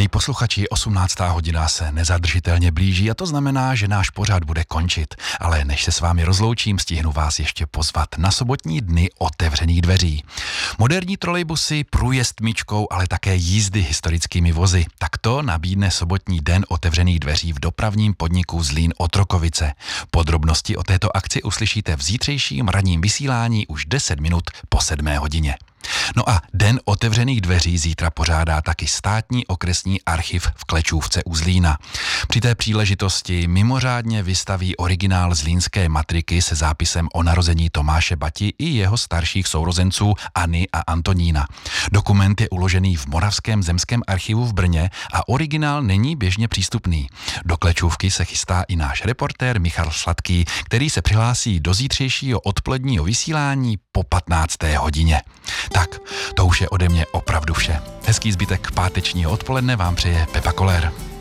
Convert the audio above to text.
Milí posluchači, 18. hodina se nezadržitelně blíží a to znamená, že náš pořad bude končit. Ale než se s vámi rozloučím, stihnu vás ještě pozvat na sobotní dny otevřených dveří. Moderní trolejbusy, průjezd myčkou, ale také jízdy historickými vozy. Tak to nabídne sobotní den otevřených dveří v dopravním podniku Zlín-Otrokovice. Podrobnosti o této akci uslyšíte v zítřejším ranním vysílání už 10 minut po 7 hodině. No a Den otevřených dveří zítra pořádá taky Státní okresní archiv v Klečůvce u Zlína. Při té příležitosti mimořádně vystaví originál zlínské matriky se zápisem o narození Tomáše Bati i jeho starších sourozenců Anny a Antonína. Dokument je uložený v Moravském zemském archivu v Brně a originál není běžně přístupný. Do Klečůvky se chystá i náš reportér Michal Sladký, který se přihlásí do zítřejšího odpoledního vysílání po 15. hodině. Tak, to už je ode mě opravdu vše. Hezký zbytek pátečního odpoledne vám přeje Pepa Koller.